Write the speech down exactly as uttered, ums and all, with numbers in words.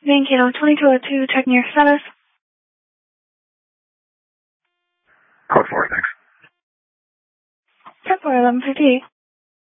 Main Kilo twenty-two oh two, checking your status. Code four, thanks. ten four eleven fifty-eight.